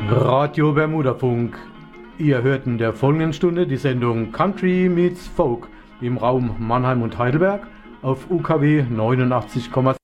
Radio Bermudafunk. Ihr hört in der folgenden Stunde die Sendung Country meets Folk im Raum Mannheim und Heidelberg auf UKW 89,6.